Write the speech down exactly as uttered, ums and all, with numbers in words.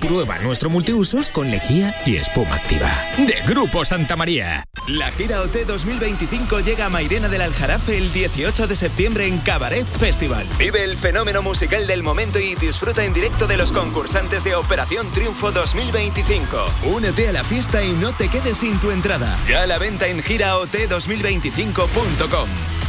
Prueba nuestro multiusos con lejía y espuma activa. De Grupo Santa María. La gira O T dos mil veinticinco llega a Mairena del Aljarafe el dieciocho de septiembre en Cabaret Festival. Vive el fenómeno musical del momento y disfruta en directo de los concursantes de Operación Triunfo dos mil veinticinco. Únete a la fiesta y no te quedes sin tu entrada. Ya a la venta en gira o t dos mil veinticinco punto com.